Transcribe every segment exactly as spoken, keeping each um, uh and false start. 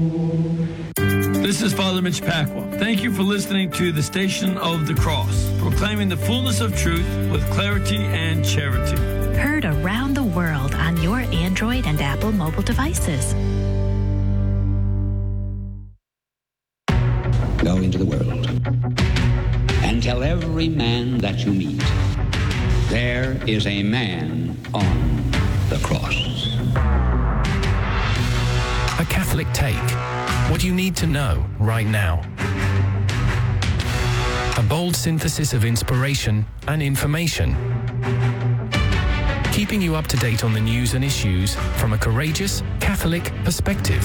This is Father Mitch Pacwa. Thank you for listening to the Station of the Cross, proclaiming the fullness of truth with clarity and charity. Heard around the world on your Android and Apple mobile devices. Go into the world and tell every man that you meet, there is a man on the cross. A Catholic Take. What you need to know right now. A bold synthesis of inspiration and information. Keeping you up to date on the news and issues from a courageous Catholic perspective.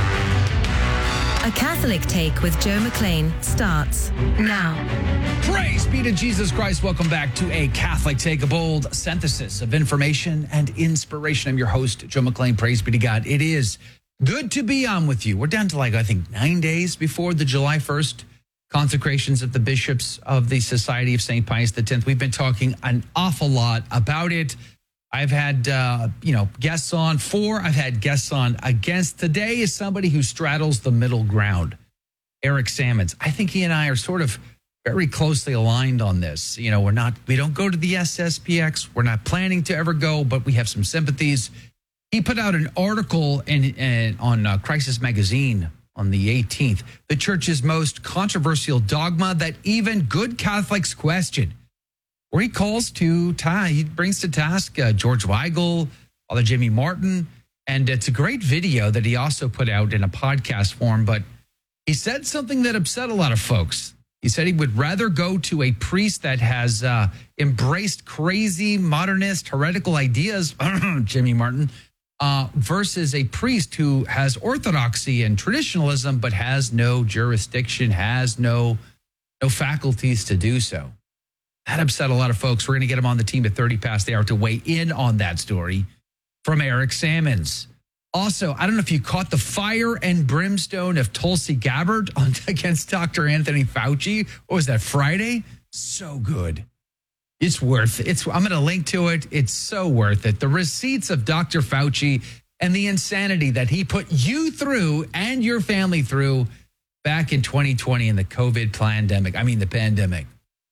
A Catholic Take with Joe McLean starts now. Praise be to Jesus Christ. Welcome back to A Catholic Take, a bold synthesis of information and inspiration. I'm your host, Joe McLean. Praise be to God. It is good to be on with you. We're down to like, I think, nine days before the July first consecrations of the bishops of the Society of Saint Pius the tenth. We've been talking an awful lot about it. I've had, uh, you know, guests on for. I've had guests on against. Today is somebody who straddles the middle ground, Eric Sammons. I think he and I are sort of very closely aligned on this. You know, we're not, we don't go to the S S P X. We're not planning to ever go, but we have some sympathies. He put out an article in, in on uh, Crisis Magazine on the eighteenth, the church's most controversial dogma that even good Catholics question, where he calls to, he brings to task uh, George Weigel, Father Jimmy Martin, and it's a great video that he also put out in a podcast form, but he said something that upset a lot of folks. He said he would rather go to a priest that has uh, embraced crazy, modernist, heretical ideas, Jimmy Martin, Uh, versus a priest who has orthodoxy and traditionalism, but has no jurisdiction, has no no faculties to do so. That upset a lot of folks. We're going to get him on the team at thirty past the hour to weigh in on that story from Eric Sammons. Also, I don't know if you caught the fire and brimstone of Tulsi Gabbard on, against Doctor Anthony Fauci. What was that, Friday? So good. It's worth it. It's, I'm going to link to it. It's so worth it. The receipts of Doctor Fauci and the insanity that he put you through and your family through back in twenty twenty in the COVID pandemic. I mean, the pandemic.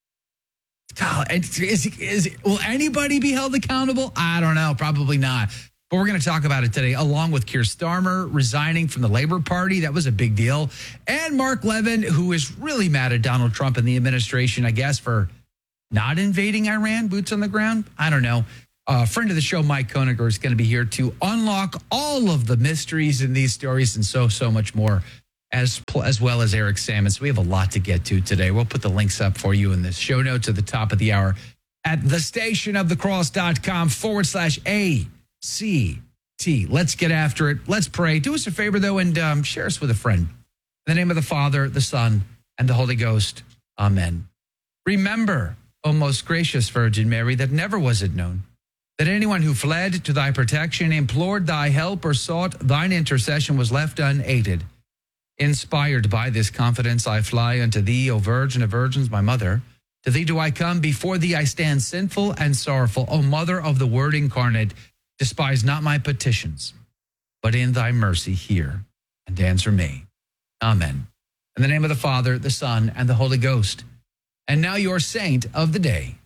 God, is, is, will anybody be held accountable? I don't know. Probably not. But we're going to talk about it today, along with Keir Starmer resigning from the Labor Party. That was a big deal. And Mark Levin, who is really mad at Donald Trump and the administration, I guess, for not invading Iran, boots on the ground. I don't know. A uh, friend of the show, Mike Koniger, is going to be here to unlock all of the mysteries in these stories and so, so much more, as as well as Eric Sammons. We have a lot to get to today. We'll put the links up for you in the show notes at the top of the hour at thestationofthecross.com forward slash A C T. Let's get after it. Let's pray. Do us a favor, though, and um, share us with a friend. In the name of the Father, the Son, and the Holy Ghost. Amen. Remember, O most gracious Virgin Mary, that never was it known that anyone who fled to thy protection, implored thy help, or sought thine intercession was left unaided. Inspired by this confidence, I fly unto thee, O Virgin of Virgins, my mother. To thee do I come, before thee I stand sinful and sorrowful. O Mother of the Word incarnate, despise not my petitions, but in thy mercy hear and answer me. Amen. In the name of the Father, the Son, and the Holy Ghost. And now your saint of the day.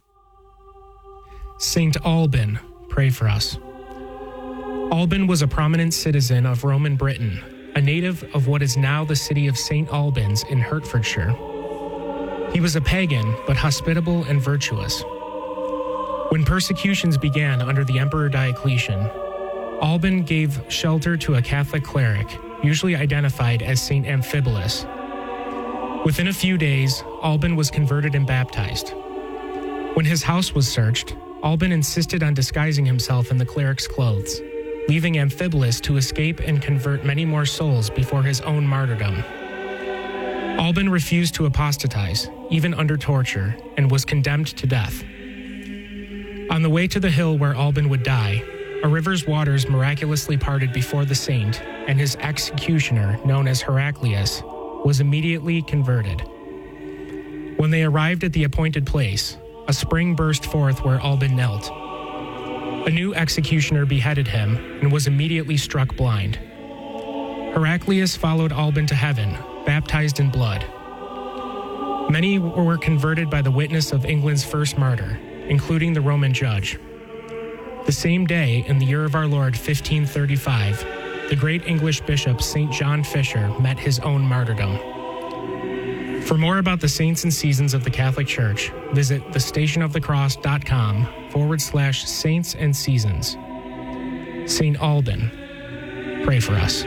Saint Alban, pray for us. Alban was a prominent citizen of Roman Britain, a native of what is now the city of Saint Albans in Hertfordshire. He was a pagan, but hospitable and virtuous. When persecutions began under the Emperor Diocletian, Alban gave shelter to a Catholic cleric, usually identified as Saint Amphibolus. Within a few days, Alban was converted and baptized. When his house was searched, Alban insisted on disguising himself in the cleric's clothes, leaving Amphibolus to escape and convert many more souls before his own martyrdom. Alban refused to apostatize, even under torture, and was condemned to death. On the way to the hill where Alban would die, a river's waters miraculously parted before the saint, and his executioner, known as Heraclius, was immediately converted. When they arrived at the appointed place, a spring burst forth where Alban knelt. A new executioner beheaded him and was immediately struck blind. Heraclius followed Alban to heaven, baptized in blood. Many were converted by the witness of England's first martyr, including the Roman judge. The same day, in the year of our Lord fifteen thirty-five, the great English bishop Saint John Fisher met his own martyrdom. For more about the saints and seasons of the Catholic Church, visit thestationofthecross.com forward slash saints and seasons. Saint Alban, pray for us.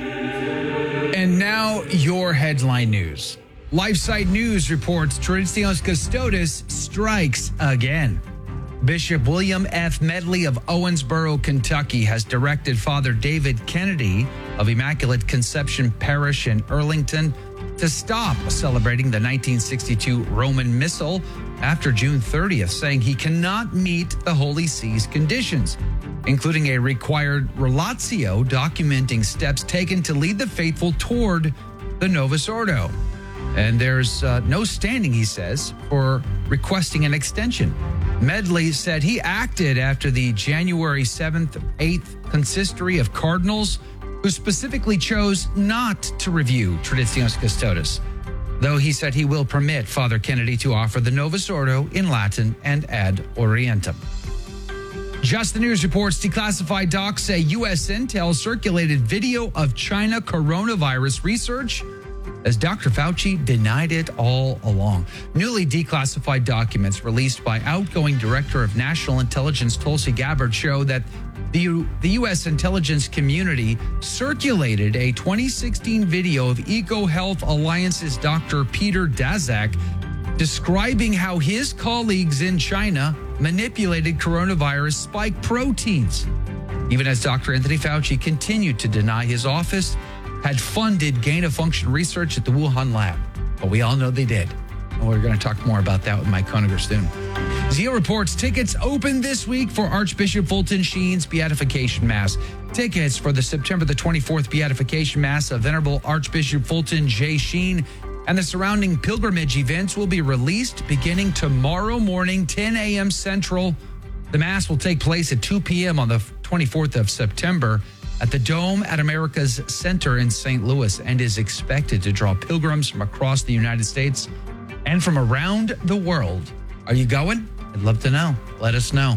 And now your headline news. LifeSite News reports Traditionis Custodes strikes again. Bishop William F. Medley of Owensboro, Kentucky, has directed Father David Kennedy of Immaculate Conception Parish in Earlington to stop celebrating the nineteen sixty-two Roman Missal after June thirtieth, saying he cannot meet the Holy See's conditions, including a required relatio documenting steps taken to lead the faithful toward the Novus Ordo. And there's uh, no standing, he says, for requesting an extension. Medley said he acted after the January seventh, eighth consistory of cardinals, who specifically chose not to review Traditionis Custodes, though he said he will permit Father Kennedy to offer the Novus Ordo in Latin and ad orientem. Just the News reports declassified docs say U S Intel circulated video of China coronavirus research as Doctor Fauci denied it all along. Newly declassified documents released by outgoing Director of National Intelligence Tulsi Gabbard show that the, the U S intelligence community circulated a twenty sixteen video of EcoHealth Alliance's Doctor Peter Daszak describing how his colleagues in China manipulated coronavirus spike proteins, even as Doctor Anthony Fauci continued to deny his office had funded gain-of-function research at the Wuhan lab. But we all know they did. And we're going to talk more about that with Mike Koniger soon. Zeal reports tickets open this week for Archbishop Fulton Sheen's Beatification Mass. Tickets for the September the twenty-fourth Beatification Mass of Venerable Archbishop Fulton J. Sheen and the surrounding pilgrimage events will be released beginning tomorrow morning, ten a.m. Central. The Mass will take place at two p.m. on the twenty-fourth of September at the Dome at America's Center in Saint Louis and is expected to draw pilgrims from across the United States and from around the world. Are you going? I'd love to know. Let us know.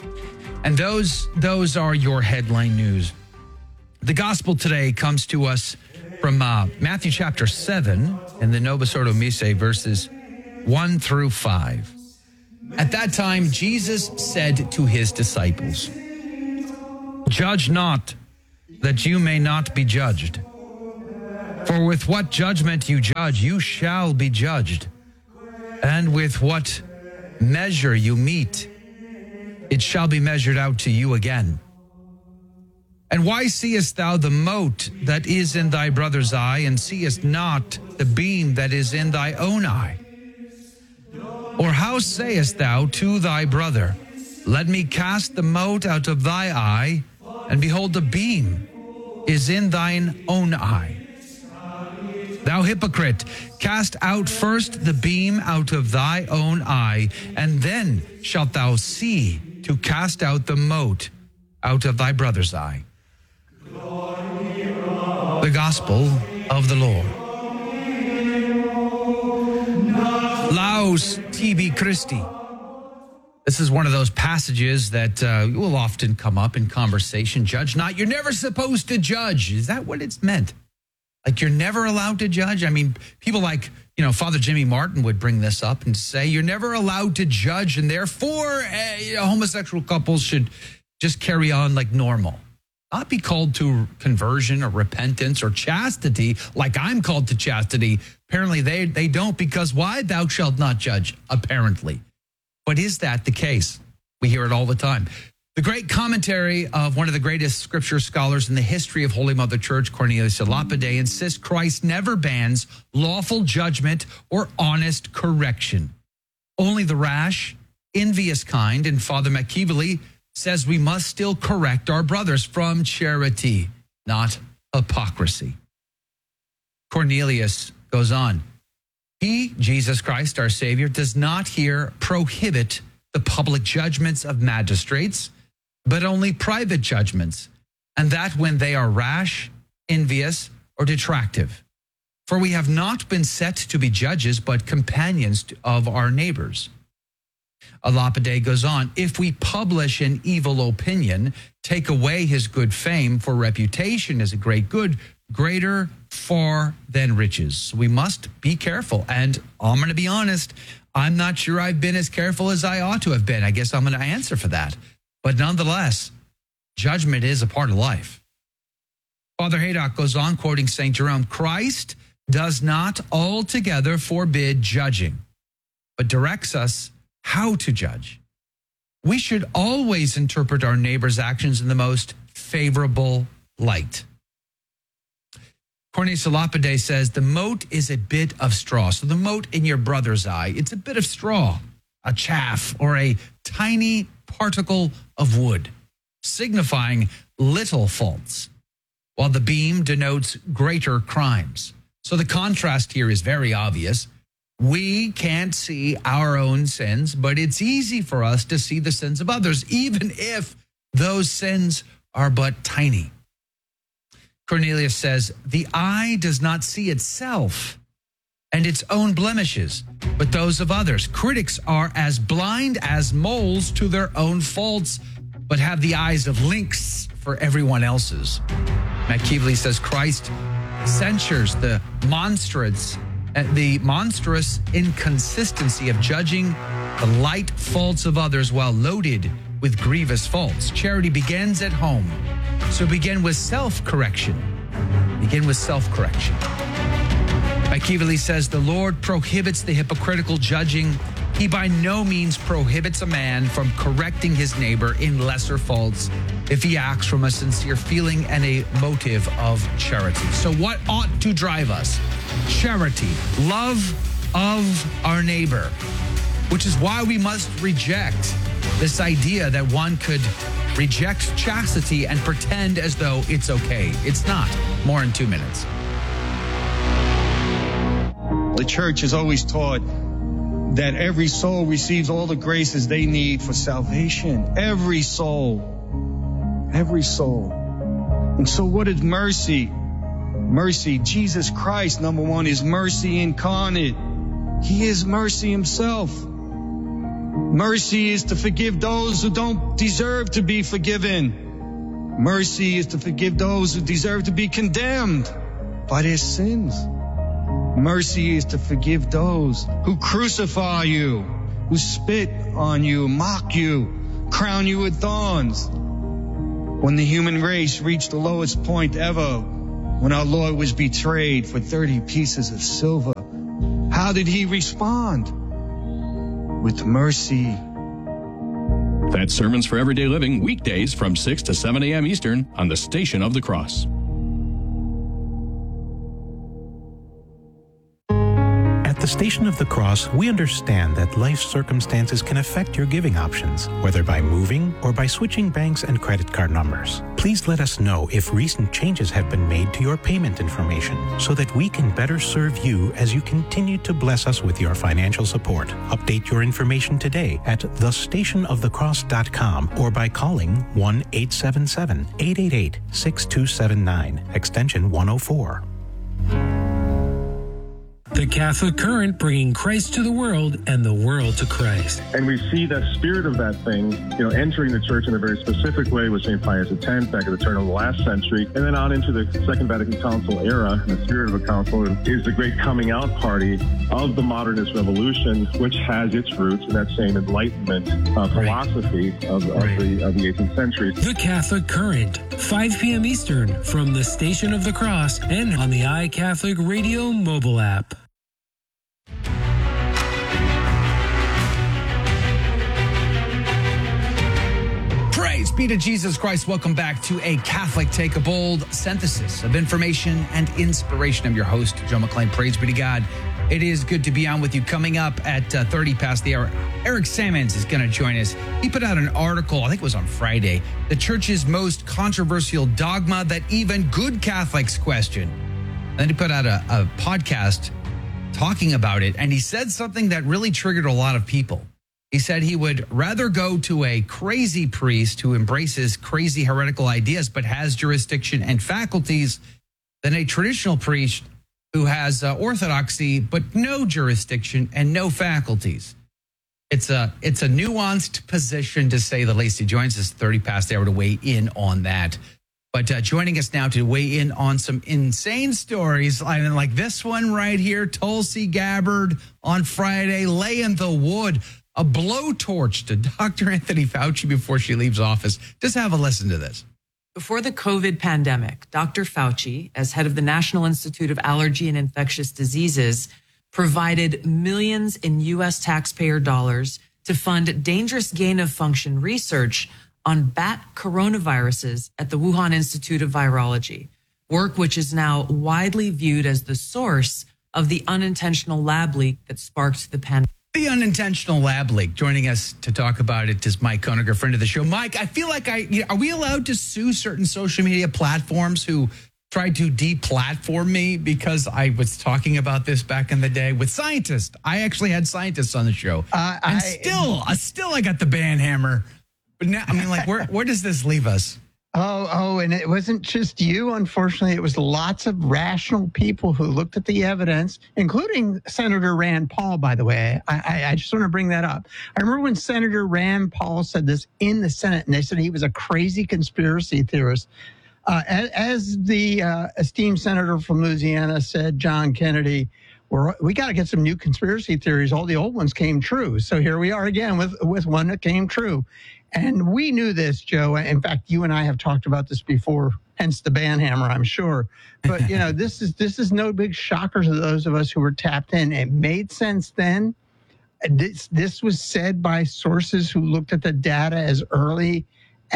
And those, those are your headline news. The gospel today comes to us from uh, Matthew chapter seven in the Novus Ordo Missae, verses one through five. At that time, Jesus said to his disciples, "Judge not, that you may not be judged. For with what judgment you judge, you shall be judged. And with what measure you meet, it shall be measured out to you again. And why seest thou the mote that is in thy brother's eye, and seest not the beam that is in thy own eye? Or how sayest thou to thy brother, let me cast the mote out of thy eye, and behold, the beam is in thine own eye? Thou hypocrite, cast out first the beam out of thy own eye, and then shalt thou see to cast out the mote out of thy brother's eye." The Gospel of the Lord. Laus tibi Christi. This is one of those passages that uh, will often come up in conversation. Judge not. You're never supposed to judge. Is that what it's meant? Like you're never allowed to judge? I mean, people like, you know, Father Jimmy Martin would bring this up and say you're never allowed to judge, and therefore uh, you know, homosexual couples should just carry on like normal. Not be called to conversion or repentance or chastity like I'm called to chastity. Apparently they, they don't, because why? Thou shalt not judge, apparently. But is that the case? We hear it all the time. The great commentary of one of the greatest scripture scholars in the history of Holy Mother Church, Cornelius a Lapide, insists Christ never bans lawful judgment or honest correction. Only the rash, envious kind, and Father McKeevely says we must still correct our brothers from charity, not hypocrisy. Cornelius goes on. He, Jesus Christ, our Savior, does not here prohibit the public judgments of magistrates, but only private judgments, and that when they are rash, envious, or detractive. For we have not been set to be judges, but companions of our neighbors. Alapide goes on, if we publish an evil opinion, take away his good fame, for reputation is a great good, greater far than riches. So we must be careful. And I'm going to be honest, I'm not sure I've been as careful as I ought to have been. I guess I'm going to answer for that. But nonetheless, judgment is a part of life. Father Haydock goes on, quoting Saint Jerome, Christ does not altogether forbid judging, but directs us how to judge. We should always interpret our neighbor's actions in the most favorable light. Cornelius Lapide says, the mote is a bit of straw. So the mote in your brother's eye, it's a bit of straw, a chaff, or a tiny particle of wood, signifying little faults, while the beam denotes greater crimes. So the contrast here is very obvious. We can't see our own sins, but it's easy for us to see the sins of others, even if those sins are but tiny. Cornelius says, the eye does not see itself and its own blemishes, but those of others. Critics are as blind as moles to their own faults, but have the eyes of lynx for everyone else's. Machiavelli says, Christ censures the monstrous, the monstrous inconsistency of judging the light faults of others while loaded with grievous faults. Charity begins at home. So begin with self-correction. Begin with self-correction. Machiavelli says, the Lord prohibits the hypocritical judging. He by no means prohibits a man from correcting his neighbor in lesser faults if he acts from a sincere feeling and a motive of charity. So what ought to drive us? Charity, love of our neighbor, which is why we must reject this idea that one could reject chastity and pretend as though it's okay. It's not. More in two minutes. The church has always taught that every soul receives all the graces they need for salvation. Every soul. Every soul. And so what is mercy? Mercy, Jesus Christ, number one, is mercy incarnate. He is mercy himself. Mercy is to forgive those who don't deserve to be forgiven. Mercy is to forgive those who deserve to be condemned by their sins. Mercy is to forgive those who crucify you, who spit on you, mock you, crown you with thorns. When the human race reached the lowest point ever, when our Lord was betrayed for thirty pieces of silver, how did he respond? With mercy. That's Sermons for Everyday Living, weekdays from six to seven a.m. Eastern on the Station of the Cross. At the Station of the Cross, we understand that life circumstances can affect your giving options, whether by moving or by switching banks and credit card numbers. Please let us know if recent changes have been made to your payment information so that we can better serve you as you continue to bless us with your financial support. Update your information today at the station of the cross dot com or by calling one eight seven seven, eight eight eight, six two seven nine, extension one oh four. The Catholic Current, bringing Christ to the world and the world to Christ. And we see that spirit of that thing, you know, entering the church in a very specific way with Saint Pius X back at the turn of the last century, and then on into the Second Vatican Council era. And the spirit of a council is the great coming out party of the modernist revolution, which has its roots in that same Enlightenment uh, philosophy of, of, right. the, of the eighteenth century. The Catholic Current, five p.m. Eastern, from the Station of the Cross and on the iCatholic Radio mobile app. Praise be to Jesus Christ. Welcome back to a Catholic Take a Bold synthesis of information and inspiration. I'm your host, Joe McClain. Praise be to God. It is good to be on with you. Coming up at uh, thirty past the hour, Eric Sammons is going to join us. He put out an article, I think it was on Friday, the church's most controversial dogma that even good Catholics question. Then he put out a, a podcast talking about it, and he said something that really triggered a lot of people. He said he would rather go to a crazy priest who embraces crazy heretical ideas but has jurisdiction and faculties than a traditional priest who has uh, orthodoxy but no jurisdiction and no faculties. It's a it's a nuanced position, to say the least. He joins us thirty past the hour to weigh in on that. But uh, joining us now to weigh in on some insane stories, I mean, like this one right here, Tulsi Gabbard on Friday laying the wood, a blowtorch to Doctor Anthony Fauci before she leaves office. Just have a listen to this. Before the COVID pandemic, Doctor Fauci, as head of the National Institute of Allergy and Infectious Diseases, provided millions in U S taxpayer dollars to fund dangerous gain-of-function research on bat coronaviruses at the Wuhan Institute of Virology, work which is now widely viewed as the source of the unintentional lab leak that sparked the pandemic. The unintentional lab leak. Joining us to talk about it is Mike Koeniger, friend of the show. Mike, I feel like I, you know, are we allowed to sue certain social media platforms who tried to deplatform me because I was talking about this back in the day with scientists? I actually had scientists on the show. Uh, and I, still, uh, still I got the ban hammer. But now, I mean, like, where, where does this leave us? Oh, oh, and it wasn't just you, unfortunately. It was lots of rational people who looked at the evidence, including Senator Rand Paul, by the way. I, I, I just want to bring that up. I remember when Senator Rand Paul said this in the Senate, and they said he was a crazy conspiracy theorist. Uh, as, as the uh, esteemed senator from Louisiana said, John Kennedy, we're, we got to get some new conspiracy theories. All the old ones came true. So here we are again with, with one that came true. And we knew this, Joe. In fact, you and I have talked about this before, hence the ban hammer, I'm sure. But, you know, this is this is no big shocker to those of us who were tapped in. It made sense then. This, this was said by sources who looked at the data as early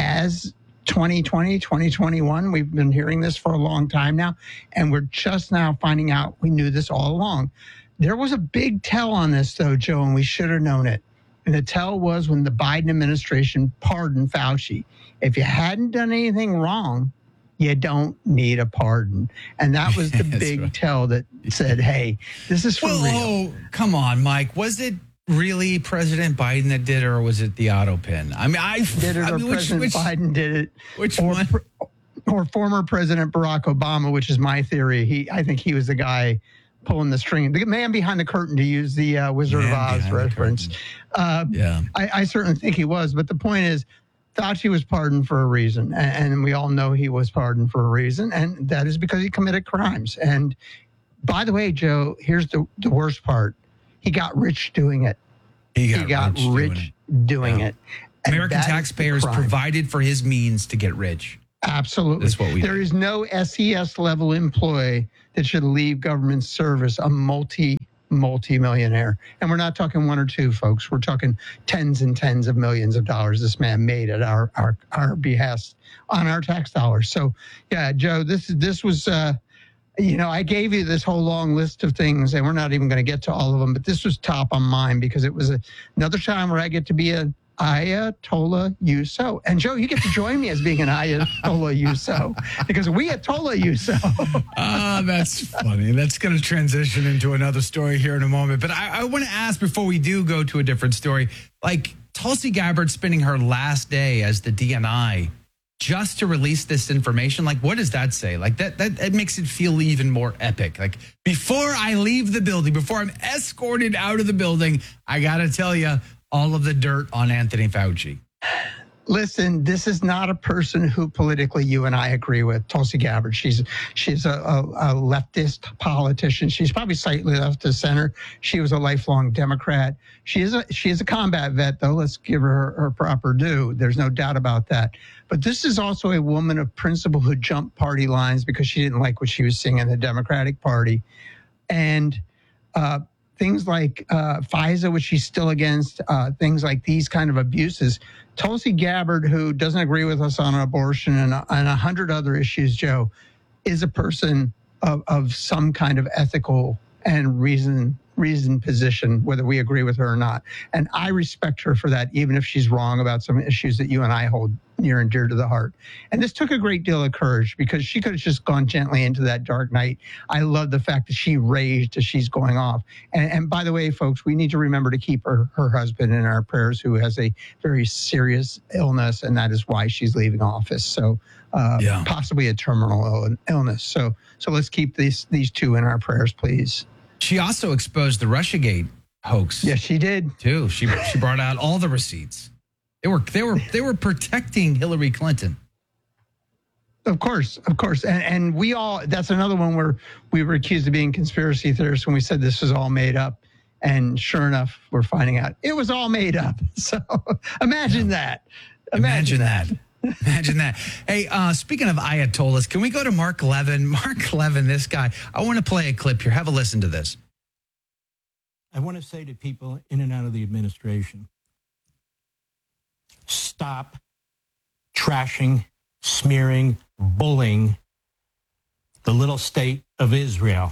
as twenty twenty, twenty twenty-one. We've been hearing this for a long time now, and we're just now finding out we knew this all along. There was a big tell on this, though, Joe, and we should have known it. And the tell was when the Biden administration pardoned Fauci. If you hadn't done anything wrong, you don't need a pardon. And that was the big right. tell that said, hey, this is for well, real. Oh, come on, Mike. Was it really President Biden that did it, or was it the auto pin? I mean, I did it, I or mean, President which, which, Biden did it. Which or, one? Or former President Barack Obama, which is my theory. He, I think he was the guy pulling the string, the man behind the curtain, to use the uh, Wizard man of Oz reference. Uh, yeah, I, I certainly think he was. But the point is, Fauci was pardoned for a reason, and, and we all know he was pardoned for a reason, and that is because he committed crimes. And by the way, Joe, here's the, the worst part: he got rich doing it. He got, he got rich, rich doing it. Doing yeah. it. American taxpayers provided for his means to get rich. Absolutely. That's what we there do. is no S E S level employee that should leave government service a multi, multi-millionaire. And we're not talking one or two, folks. We're talking tens and tens of millions of dollars this man made at our our, our behest on our tax dollars. So, yeah, Joe, this, this was, uh, you know, I gave you this whole long list of things, and we're not even going to get to all of them, but this was top on mine because it was a, another time where I get to be a Ayatollah you so. And Joe, you get to join me as being an Ayatollah you so, because we Ayatollah you so. Ah, uh, that's funny. That's going to transition into another story here in a moment. But I, I want to ask before we do go to a different story, like Tulsi Gabbard spending her last day as the D N I just to release this information. Like, what does that say? Like that, that, that makes it feel even more epic. Like, before I leave the building, before I'm escorted out of the building, I got to tell you all of the dirt on Anthony Fauci. Listen, this is not a person who politically you and I agree with, Tulsi Gabbard. She's she's a, a, a leftist politician. She's probably slightly left to center. She was a lifelong Democrat. She is a she is a combat vet, though. Let's give her her proper due. There's no doubt about that. But this is also a woman of principle who jumped party lines because she didn't like what she was seeing in the Democratic Party. And uh things like uh, FISA, which she's still against, uh, things like these kind of abuses. Tulsi Gabbard, who doesn't agree with us on abortion and, and a hundred other issues, Joe, is a person of, of some kind of ethical and reason reasoned position, whether we agree with her or not. And I respect her for that, even if she's wrong about some issues that you and I hold near and dear to the heart. And this took a great deal of courage because she could have just gone gently into that dark night. I love the fact that she raged as she's going off. And, and by the way, folks, we need to remember to keep her, her husband in our prayers, who has a very serious illness, and that is why she's leaving office. So uh, yeah. possibly a terminal Ill- illness. So so let's keep these these two in our prayers, please. She also exposed the Russiagate hoax. Yes, she did too. She she brought out all the receipts. They were they were they were protecting Hillary Clinton. Of course, of course. And, and we all, that's another one where we were accused of being conspiracy theorists when we said this was all made up. And sure enough, we're finding out it was all made up. So imagine that. Imagine, imagine that. that. Imagine that. Hey, uh, speaking of Ayatollahs, can we go to Mark Levin? Mark Levin, this guy, I want to play a clip here. Have a listen to this. I want to say to people in and out of the administration, stop trashing, smearing, bullying the little state of Israel.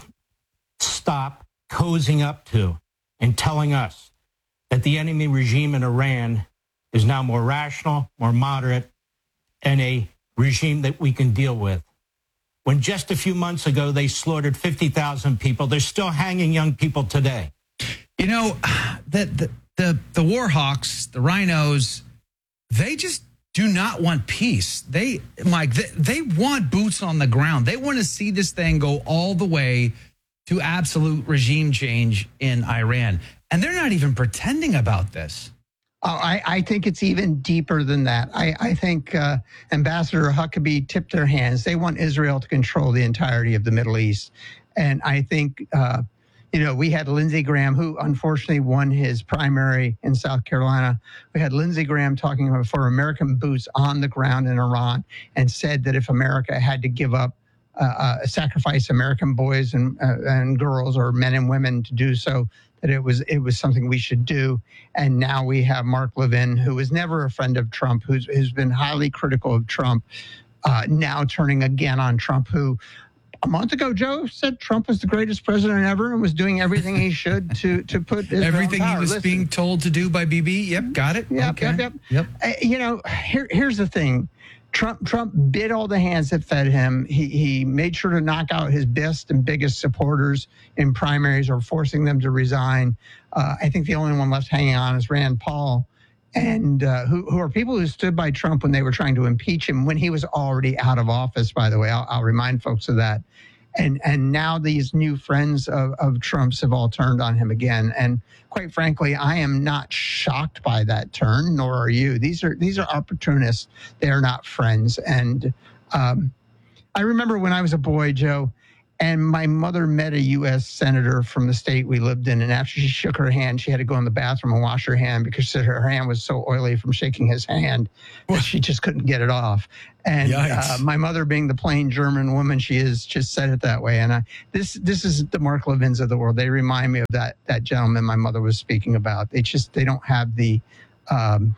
Stop cozying up to and telling us that the enemy regime in Iran is now more rational, more moderate, and a regime that we can deal with. When just a few months ago they slaughtered fifty thousand people, they're still hanging young people today. You know, the the the, the war hawks, the rhinos, they just do not want peace. They, Mike, they, they want boots on the ground. They want to see this thing go all the way to absolute regime change in Iran. And they're not even pretending about this. Oh, I, I think it's even deeper than that. I, I think uh, Ambassador Huckabee tipped their hands. They want Israel to control the entirety of the Middle East. And I think, uh, you know, we had Lindsey Graham, who unfortunately won his primary in South Carolina. We had Lindsey Graham talking about for American boots on the ground in Iran, and said that if America had to give up, uh, uh, sacrifice American boys and uh, and girls or men and women to do so, that it was it was something we should do. And now we have Mark Levin, who was never a friend of Trump, who's who's been highly critical of Trump, uh, now turning again on Trump, who a month ago, Joe said Trump was the greatest president ever and was doing everything he should to to put Israel everything in power. he was Listen. being told to do by B B. Yep, got it. Yep, okay. yep, yep. yep. Uh, you know, here here's the thing. Trump Trump bit all the hands that fed him. He he made sure to knock out his best and biggest supporters in primaries or forcing them to resign. Uh, I think the only one left hanging on is Rand Paul, and uh, who who are people who stood by Trump when they were trying to impeach him when he was already out of office. By the way, I'll, I'll remind folks of that. And and now these new friends of, of Trump's have all turned on him again. And quite frankly, I am not shocked by that turn, nor are you. These are these are opportunists. They are not friends. And um, I remember when I was a boy, Joe, and my mother met a U S senator from the state we lived in. And after she shook her hand, she had to go in the bathroom and wash her hand because her hand was so oily from shaking his hand that she just couldn't get it off. And uh, my mother, being the plain German woman she is, just said it that way. And I, this this is the Mark Levins of the world. They remind me of that that gentleman my mother was speaking about. They just they don't have the um,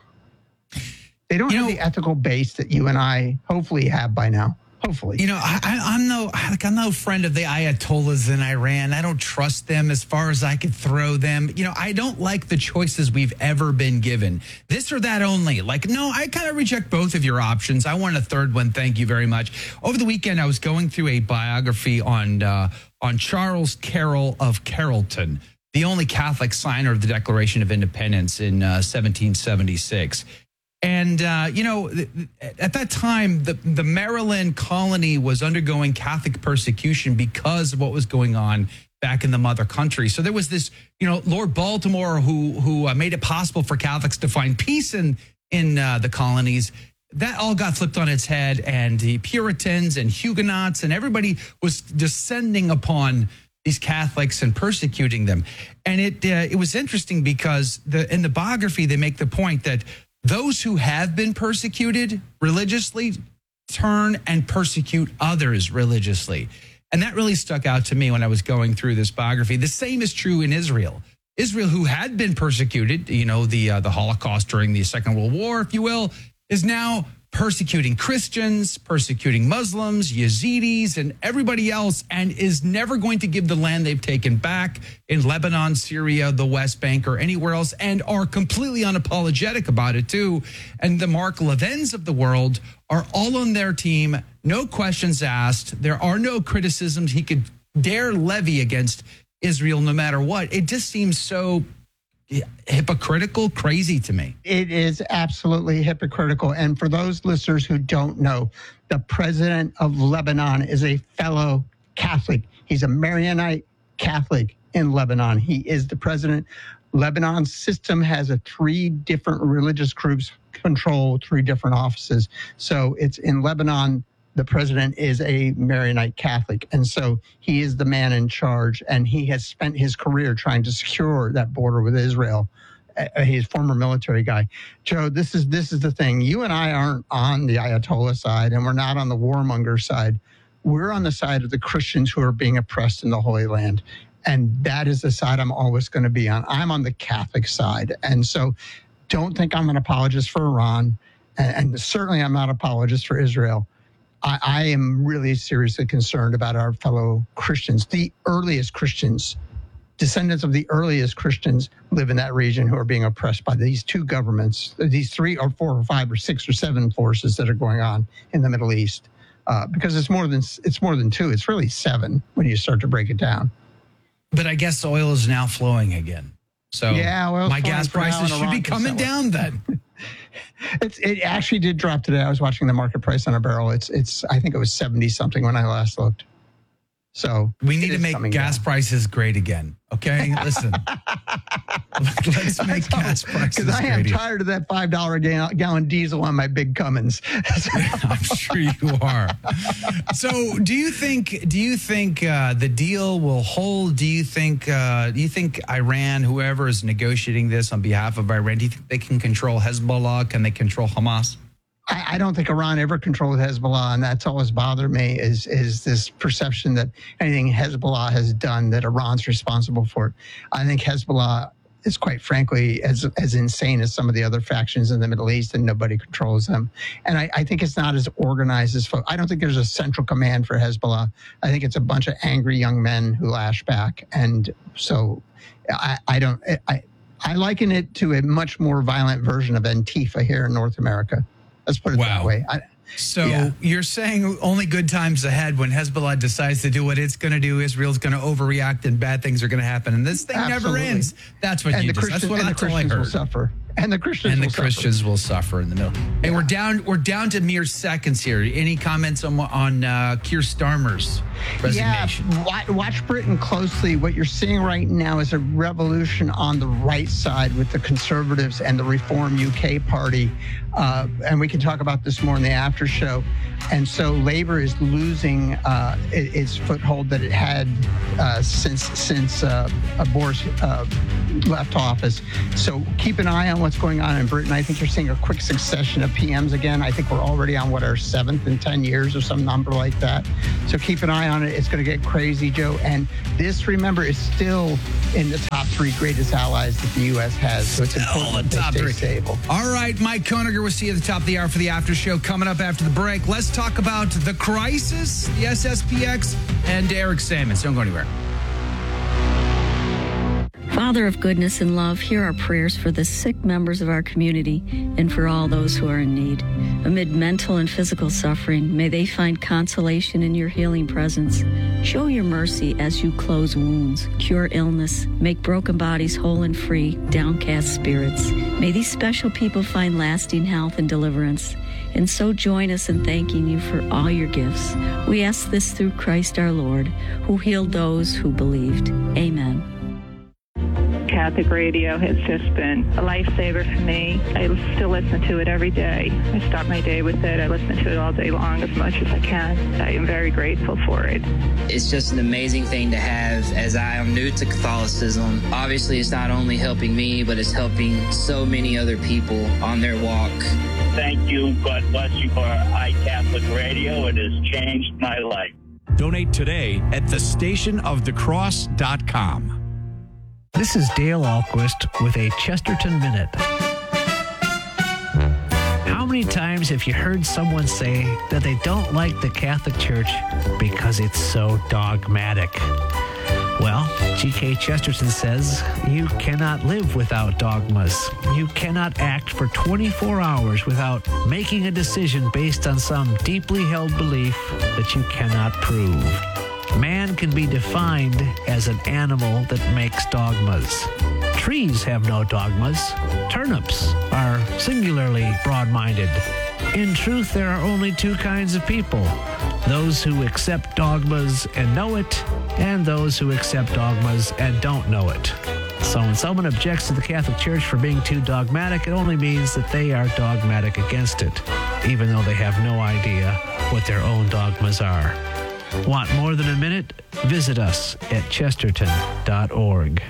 they don't you have know, the ethical base that you and I hopefully have by now. Hopefully. You know, I, I'm no like I'm no friend of the Ayatollahs in Iran. I don't trust them as far as I could throw them. You know, I don't like the choices we've ever been given. This or that only. Like, no, I kind of reject both of your options. I want a third one. Thank you very much. Over the weekend, I was going through a biography on uh, on Charles Carroll of Carrollton, the only Catholic signer of the Declaration of Independence in uh, seventeen seventy-six. And, uh, you know, at that time, the, the Maryland colony was undergoing Catholic persecution because of what was going on back in the mother country. So there was this, you know, Lord Baltimore who who uh, made it possible for Catholics to find peace in, in uh, the colonies. That all got flipped on its head, and the Puritans and Huguenots and everybody was descending upon these Catholics and persecuting them. And it uh, it was interesting because the in the biography, they make the point that those who have been persecuted religiously turn and persecute others religiously. And that really stuck out to me when I was going through this biography. The same is true in Israel. Israel, who had been persecuted, you know, the uh, the Holocaust during the Second World War, if you will, is now persecuting Christians, persecuting Muslims, Yazidis, and everybody else, and is never going to give the land they've taken back in Lebanon, Syria, the West Bank, or anywhere else, and are completely unapologetic about it too. And the Mark Levins of the world are all on their team, no questions asked. There are no criticisms he could dare levy against Israel no matter what. It just seems so hypocritical, crazy to me. It is absolutely hypocritical. And for those listeners who don't know, the president of Lebanon is a fellow Catholic. He's a Maronite Catholic in Lebanon. He is the president. Lebanon's system has a three different religious groups control three different offices. So it's in Lebanon. The president is a Maronite Catholic, and so he is the man in charge, and he has spent his career trying to secure that border with Israel. Uh, he's a former military guy. Joe, this is this is the thing. You and I aren't on the Ayatollah side, and we're not on the warmonger side. We're on the side of the Christians who are being oppressed in the Holy Land, and that is the side I'm always going to be on. I'm on the Catholic side, and so don't think I'm an apologist for Iran, and, and certainly I'm not an apologist for Israel. I, I am really seriously concerned about our fellow Christians. The earliest Christians, descendants of the earliest Christians, live in that region who are being oppressed by these two governments, these three or four or five or six or seven forces that are going on in the Middle East. Uh, because it's more than it's more than two. It's really seven when you start to break it down. But I guess oil is now flowing again. So yeah, well, my gas prices should be coming down then. It's, it actually did drop today. I was watching the market price on a barrel. It's, it's. I think it was seventy something when I last looked. So we need to make gas down. prices great again. Okay, listen. Let's make That's gas prices because I am great tired of that five dollar gallon, gallon diesel on my big Cummins. I'm sure you are. So, do you think? Do you think uh, the deal will hold? Do you think? Uh, do you think Iran, whoever is negotiating this on behalf of Iran, do you think they can control Hezbollah? Can they control Hamas? I, I don't think Iran ever controlled Hezbollah, and that's always bothered me is is this perception that anything Hezbollah has done that Iran's responsible for it. I think Hezbollah is, quite frankly, as as insane as some of the other factions in the Middle East, and nobody controls them. And I, I think it's not as organized as folks. I don't think there's a central command for Hezbollah. I think it's a bunch of angry young men who lash back. And so I, I don't I I liken it to a much more violent version of Antifa here in North America. Let's put it wow. that way. I, so yeah. you're saying only good times ahead when Hezbollah decides to do what it's going to do. Israel's going to overreact and bad things are going to happen. And this thing Absolutely. never ends. That's what and you the just, that's what and I the Christians will suffer. And the Christians and will the Christians suffer. will suffer in the middle. Hey, Yeah. we're down. We're down to mere seconds here. Any comments on on uh, Keir Starmer's resignation? Yeah, watch, watch Britain closely. What you're seeing right now is a revolution on the right side with the Conservatives and the Reform U K party. Uh, and we can talk about this more in the after show. And so Labour is losing uh, its foothold that it had uh, since since uh, Boris uh, left office. So keep an eye on what's going on in Britain. I think you're seeing a quick succession of P Ms again. I think we're already on, what, our seventh in ten years or some number like that. So keep an eye on it. It's going to get crazy, Joe. And this, remember, is still in the top three greatest allies that the U S has. So it's important that they stay stable. All right, Mike Koeniger, we'll see you at the top of the hour for the after show. Coming up after the break, let's talk about the crisis, the S S P X, and Eric Sammons. Don't go anywhere. Father of goodness and love, hear our prayers for the sick members of our community and for all those who are in need. Amid mental and physical suffering, may they find consolation in your healing presence. Show your mercy as you close wounds, cure illness, make broken bodies whole and free, downcast spirits. May these special people find lasting health and deliverance. And so join us in thanking you for all your gifts. We ask this through Christ our Lord, who healed those who believed. Amen. Catholic radio has just been a lifesaver for me. I still listen to it every day. I start my day with it. I listen to it all day long as much as I can. I am very grateful for it. It's just an amazing thing to have, as I am new to Catholicism. Obviously, it's not only helping me, but it's helping so many other people on their walk. Thank you. God bless you for iCatholic Radio. It has changed my life. Donate today at the station of the cross dot com. This is Dale Alquist with a Chesterton Minute. How many many times have you heard someone say that they don't like the Catholic Church because it's so dogmatic? Well, G K Chesterton says you cannot live without dogmas. You cannot act for twenty-four hours without making a decision based on some deeply held belief that you cannot prove. Man can be defined as an animal that makes dogmas. Trees have no dogmas. Turnips are singularly broad-minded. In truth, there are only two kinds of people: those who accept dogmas and know it, and those who accept dogmas and don't know it. So when someone objects to the Catholic Church for being too dogmatic, it only means that they are dogmatic against it, even though they have no idea what their own dogmas are. Want more than a minute? Visit us at chesterton dot org.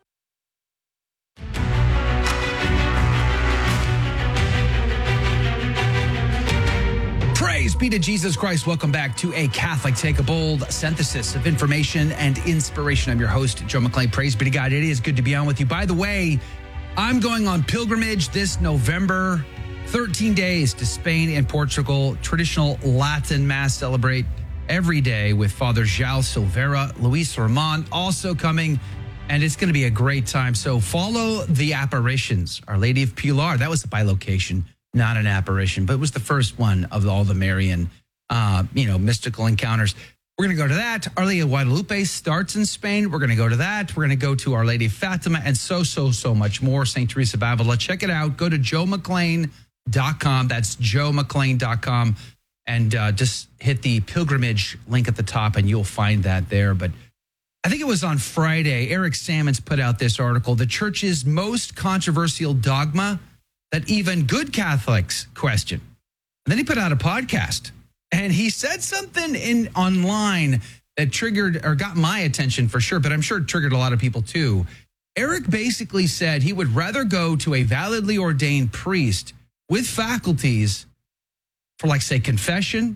Praise be to Jesus Christ. Welcome back to A Catholic Take, a bold synthesis of information and inspiration. I'm your host, Joe McClain. Praise be to God. It is good to be on with you. By the way, I'm going on pilgrimage this November, thirteen days to Spain and Portugal. Traditional Latin Mass celebrate every day with Father João Silveira, Luis Roman also coming, and it's going to be a great time. So follow the apparitions. Our Lady of Pilar, that was a bilocation, not an apparition, but it was the first one of all the Marian, uh, you know, mystical encounters. We're going to go to that. Our Lady of Guadalupe starts in Spain. We're going to go to that. We're going to go to Our Lady of Fatima and so, so, so much more. Saint Teresa of Avila. Check it out. Go to joe mcclain dot com. That's joe mcclain dot com. And uh, just hit the pilgrimage link at the top and you'll find that there. But I think it was on Friday, Eric Sammons put out this article, The Church's Most Controversial Dogma That Even Good Catholics Question. And then he put out a podcast and he said something in online that triggered or got my attention for sure, but I'm sure it triggered a lot of people too. Eric basically said he would rather go to a validly ordained priest with faculties for, like, say, confession,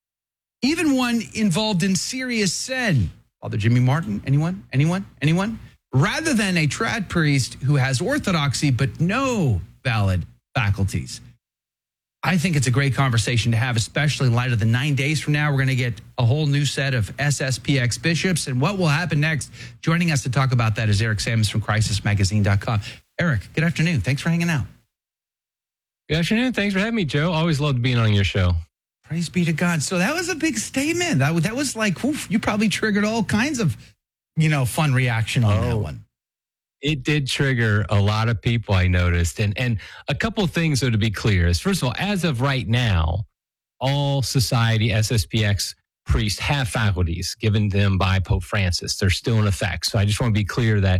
even one involved in serious sin. Father Jimmy Martin, anyone, anyone, anyone? Rather than a trad priest who has orthodoxy but no valid faculties. I think it's a great conversation to have, especially in light of the nine days from now. We're going to get a whole new set of S S P X bishops and what will happen next. Joining us to talk about that is Eric Sammons from crisis magazine dot com. Eric, good afternoon. Thanks for hanging out. Good afternoon. Thanks for having me, Joe. Always loved being on your show. Praise be to God. So that was a big statement. That, that was like, woof, you probably triggered all kinds of, you know, fun reaction on oh, that one. It did trigger a lot of people, I noticed. And and a couple of things, though, to be clear is, first of all, as of right now, all Society S S P X priests have faculties given them by Pope Francis. They're still in effect. So I just want to be clear that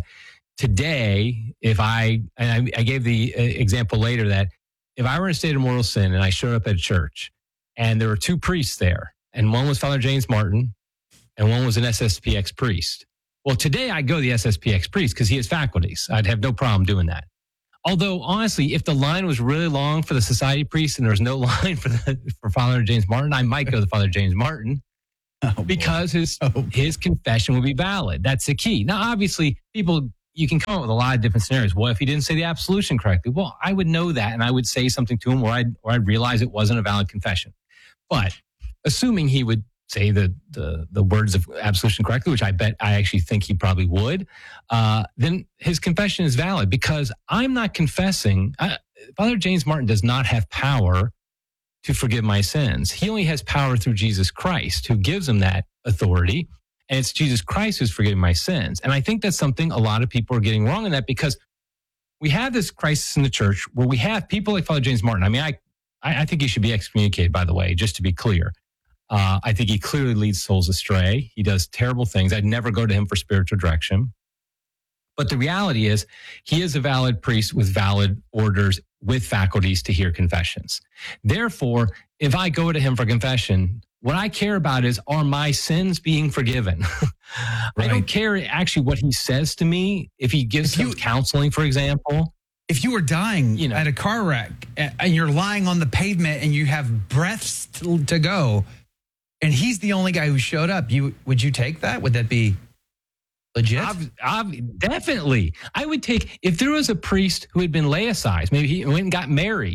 today, if I, and I, I gave the example later that if I were in a state of mortal sin and I showed up at a church and there were two priests there, and one was Father James Martin and one was an S S P X priest. Well, today I go the S S P X priest because he has faculties. I'd have no problem doing that. Although, honestly, if the line was really long for the society priest and there was no line for the, for Father James Martin, I might go to Father James Martin oh, because his oh, his confession would be valid. That's the key. Now, obviously, people... you can come up with a lot of different scenarios. Well, if he didn't say the absolution correctly, well, I would know that and I would say something to him or I'd, or I'd realize it wasn't a valid confession. But assuming he would say the, the, the words of absolution correctly, which I bet I actually think he probably would, uh, then his confession is valid because I'm not confessing. I, Father James Martin does not have power to forgive my sins. He only has power through Jesus Christ, who gives him that authority. And it's Jesus Christ who's forgiving my sins. And I think that's something a lot of people are getting wrong in that because we have this crisis in the church where we have people like Father James Martin. I mean, I I think he should be excommunicated, by the way, just to be clear. Uh, I think he clearly leads souls astray. He does terrible things. I'd never go to him for spiritual direction. But the reality is he is a valid priest with valid orders with faculties to hear confessions. Therefore, if I go to him for confession, what I care about is, are my sins being forgiven? Right. I don't care actually what he says to me. If he gives you counseling, for example. If you were dying you know, at a car wreck and you're lying on the pavement and you have breaths to go and he's the only guy who showed up, you would you take that? Would that be legit? I've, I've, definitely. I would take, if there was a priest who had been laicized, maybe he went and got married,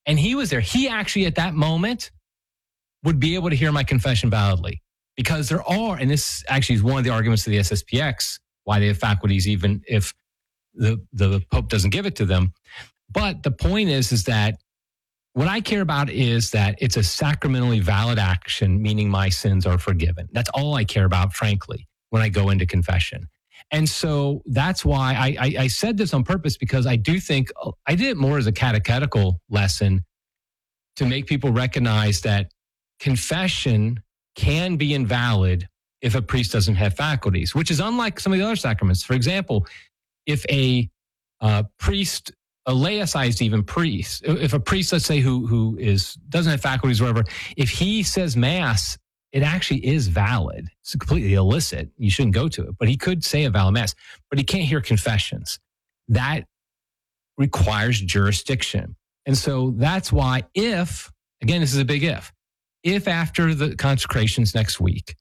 And he was there. He actually, at that moment, would be able to hear my confession validly. Because there are, and this actually is one of the arguments of the S S P X, why they have faculties even if the, the Pope doesn't give it to them. But the point is, is that what I care about is that it's a sacramentally valid action, meaning my sins are forgiven. That's all I care about, frankly, when I go into confession. And so that's why I, I, I said this on purpose, because I do think I did it more as a catechetical lesson to make people recognize that confession can be invalid if a priest doesn't have faculties, which is unlike some of the other sacraments. For example, if a uh, priest, a laicized even priest, if a priest, let's say, who who is doesn't have faculties or whatever, if he says mass, it actually is valid. It's completely illicit. You shouldn't go to it. But he could say a valid mass, but he can't hear confessions. That requires jurisdiction. And so that's why if, again, this is a big if, if after the consecrations next week,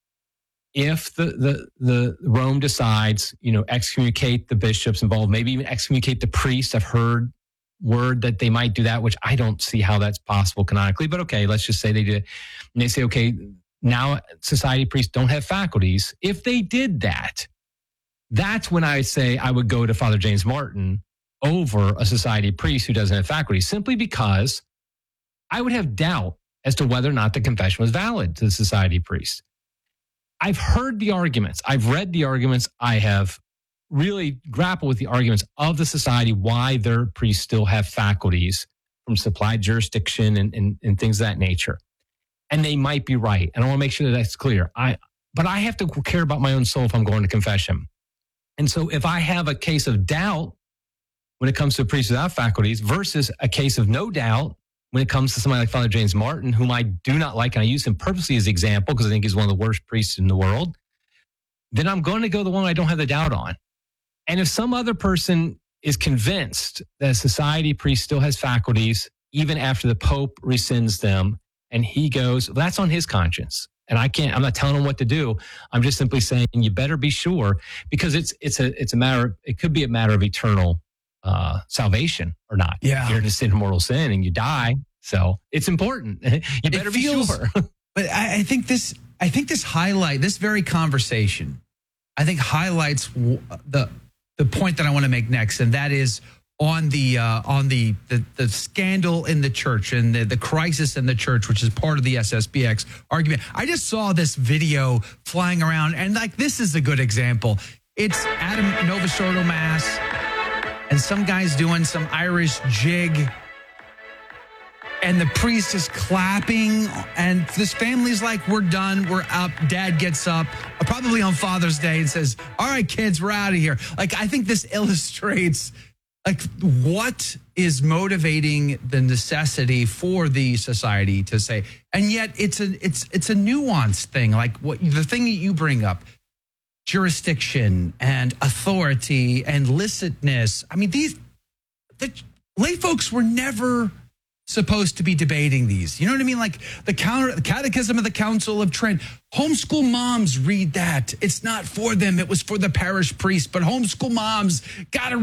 if the, the, the Rome decides, you know, excommunicate the bishops involved, maybe even excommunicate the priests, I've heard word that they might do that, which I don't see how that's possible canonically, but okay, let's just say they did. And they say, okay, now society priests don't have faculties. If they did that, that's when I say I would go to Father James Martin over a society priest who doesn't have faculties, simply because I would have doubt as to whether or not the confession was valid to the society priest. I've heard the arguments. I've read the arguments. I have really grappled with the arguments of the society, why their priests still have faculties from supplied jurisdiction and, and, and things of that nature. And they might be right. And I want to make sure that that's clear. I, but I have to care about my own soul if I'm going to confession. And so if I have a case of doubt when it comes to a priest without faculties versus a case of no doubt when it comes to somebody like Father James Martin, whom I do not like, and I use him purposely as an example because I think he's one of the worst priests in the world, then I'm going to go the one I don't have the doubt on. And if some other person is convinced that a society priest still has faculties, even after the Pope rescinds them, and he goes, well, that's on his conscience. And I can't, I'm not telling him what to do. I'm just simply saying you better be sure, because it's it's a it's a matter, it could be a matter of eternal uh, salvation or not. Yeah. You're in a sin of mortal sin and you die. So it's important. You better It feels, be sure. But I, I think this, I think this highlight, this very conversation, I think highlights w- the the point that I want to make next, and that is on the uh, on the, the the scandal in the church and the, the crisis in the church, which is part of the S S P X argument. I just saw this video flying around, and like this is a good example. It's Adam Novosordo Mass, and some guy's doing some Irish jig, and the priest is clapping, and this family's like, we're done, we're up. Dad gets up, probably on Father's Day, and says, all right, kids, we're out of here. Like, I think this illustrates like what is motivating the necessity for the society to say, and yet it's a it's it's a nuanced thing. Like what the thing that you bring up, jurisdiction and authority and licitness. I mean, these the lay folks were never supposed to be debating these. You know what I mean? Like the counter, the Catechism of the Council of Trent. Homeschool moms read that. It's not for them. It was for the parish priest. But homeschool moms got to